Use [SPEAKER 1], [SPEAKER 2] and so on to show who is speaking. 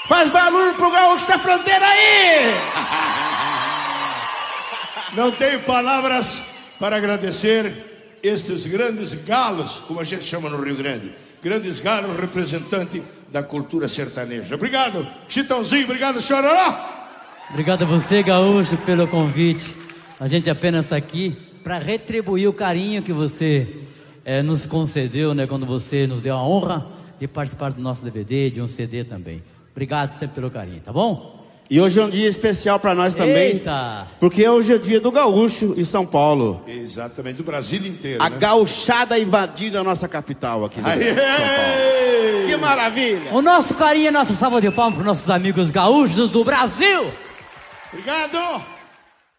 [SPEAKER 1] Faz barulho pro gaúcho da fronteira aí! Não tenho palavras para agradecer esses grandes galos, como a gente chama no Rio Grande. Grandes galos representantes da cultura sertaneja. Obrigado, Chitãozinho, obrigado, Chororó!
[SPEAKER 2] Obrigado a você, gaúcho, pelo convite. A gente apenas está aqui para retribuir o carinho que você nos concedeu, né, quando você nos deu a honra de participar do nosso DVD, de um CD também. Obrigado sempre pelo carinho, tá bom?
[SPEAKER 1] E hoje é um dia especial para nós também.
[SPEAKER 2] Eita!
[SPEAKER 1] Porque hoje é o dia do gaúcho em São Paulo. Exatamente, do Brasil inteiro. A gauchada invadindo a nossa capital aqui do São Paulo. Que maravilha!
[SPEAKER 2] O nosso carinho e a nossa salva de palmas para os nossos amigos gaúchos do Brasil!
[SPEAKER 1] Obrigado!